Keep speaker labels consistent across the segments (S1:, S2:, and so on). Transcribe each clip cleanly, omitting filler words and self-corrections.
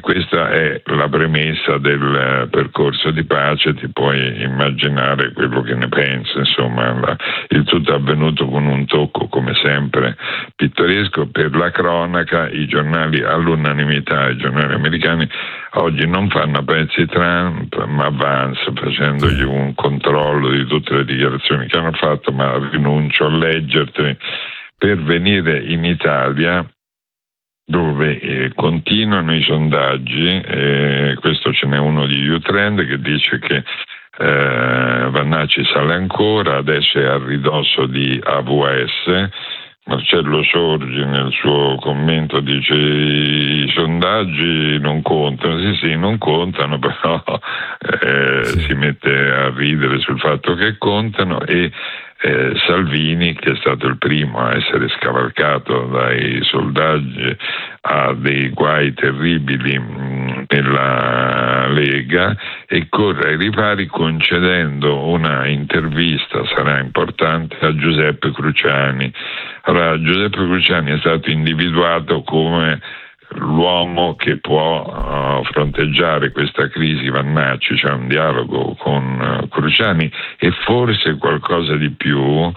S1: questa è la premessa del percorso di pace. Ti puoi immaginare quello che ne penso, insomma. Il tutto è avvenuto con un tocco, come sempre, pittoresco. Per la cronaca, i giornali all'unanimità, i giornali americani oggi non fanno a pezzi Trump, ma Vance, facendogli un controllo di tutte le dichiarazioni che hanno fatto, ma rinuncio a leggertene, per venire in Italia, dove continuano i sondaggi. Questo ce n'è uno di U-Trend che dice che Vannacci sale ancora, adesso è a ridosso di AVS. Marcello Sorgi nel suo commento dice: i sondaggi non contano. Sì, non contano, però si mette a ridere sul fatto che contano. E Salvini, che è stato il primo a essere scavalcato dai sondaggi, ha dei guai terribili nella Lega e corre ai ripari concedendo una intervista, sarà importante, a Giuseppe Cruciani. Allora, Giuseppe Cruciani è stato individuato come l'uomo che può fronteggiare questa crisi Vannacci. C'è un dialogo con Cruciani e forse qualcosa di più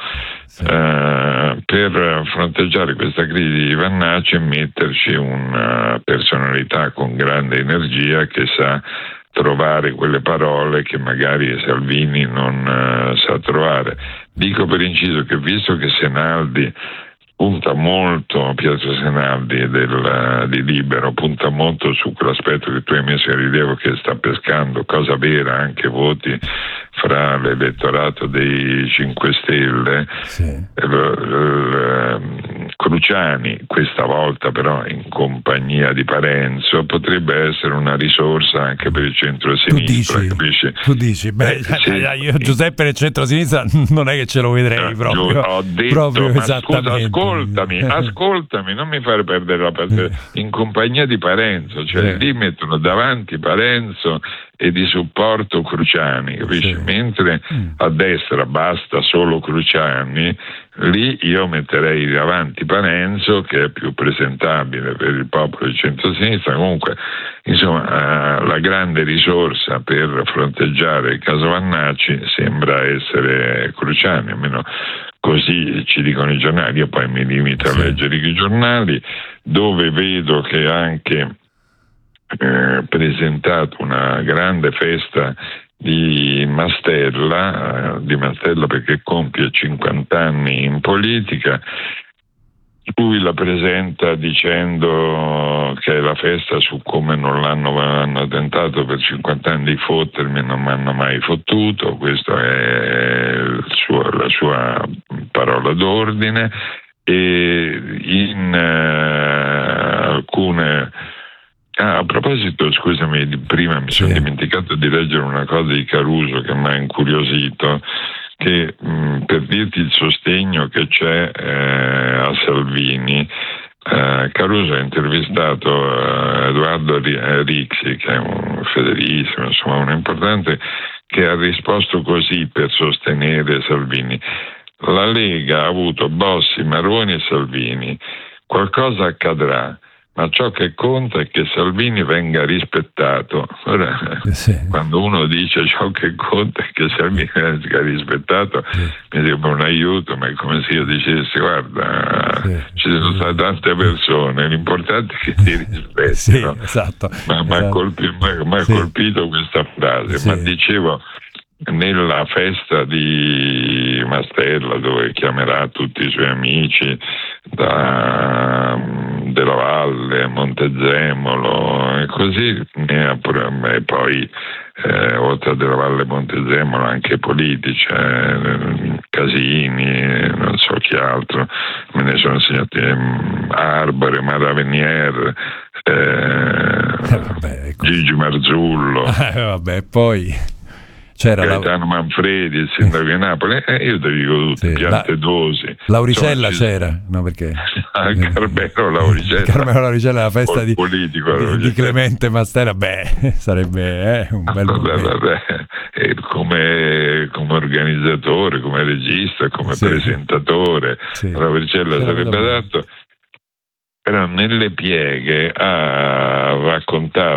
S1: per fronteggiare questa crisi di Vannacci e metterci una personalità con grande energia che sa trovare quelle parole che magari Salvini non sa trovare. Dico per inciso che, visto che Senaldi punta molto, Pietro Senaldi di Libero punta molto su quell'aspetto che tu hai messo in rilievo, che sta pescando, cosa vera, anche voti fra l'elettorato dei 5 Stelle. Sì. Cruciani, questa volta però in compagnia di Parenzo, potrebbe essere una risorsa anche per il centro-sinistra.
S2: Tu dici? Beh, io Giuseppe nel centro-sinistra non è che ce lo vedrei proprio.
S1: Ho detto,
S2: proprio
S1: ma
S2: esattamente.
S1: Scusa, ascoltami, non mi fare perdere la partita. In compagnia di Parenzo, cioè lì mettono davanti Parenzo e di supporto Cruciani, capisci? Sì. Mentre a destra basta solo Cruciani, lì io metterei davanti Parenzo, che è più presentabile per il popolo di centrosinistra. Comunque, insomma, la grande risorsa per fronteggiare il caso Vannacci sembra essere Cruciani, almeno così ci dicono i giornali. Io poi mi limito a leggere i giornali, dove vedo che anche presentato una grande festa di Mastella perché compie 50 anni in politica. Lui la presenta dicendo che è la festa su come non hanno tentato per 50 anni di fottermi, non mi hanno mai fottuto. Questa è la sua parola d'ordine. E in alcune... a proposito, scusami, prima mi sono dimenticato di leggere una cosa di Caruso che mi ha incuriosito, che per dirti il sostegno che c'è a Salvini, Caruso ha intervistato Edoardo Rixi, che è un federalissimo, insomma un importante, che ha risposto così per sostenere Salvini: la Lega ha avuto Bossi, Maroni e Salvini, qualcosa accadrà, ma ciò che conta è che Salvini venga rispettato. Ora, quando uno dice ciò che conta è che Salvini venga rispettato, mi sembra un aiuto, ma è come se io dicessi: guarda, ci sono state tante persone, l'importante è che ti rispettino.
S2: Esatto.
S1: Ma mi ha colpito questa frase, ma dicevo, nella festa di Mastella, dove chiamerà tutti i suoi amici della Valle, Montezemolo e così, e poi oltre a della Valle e Montezemolo anche politici, Casini, non so chi altro, me ne sono segnati, Arbore, Maravenier, Gigi Marzullo,
S2: poi c'era
S1: Gaetano Manfredi, il sindaco di Napoli, io te dico tutti, Piantedosi.
S2: Lauricella c'era, no, perché
S1: Carmelo
S2: Lauricella, la festa di Clemente Mastella, sarebbe un bel
S1: come organizzatore, come regista, come presentatore, Lauricella sarebbe adatto. Però nelle pieghe ha raccontato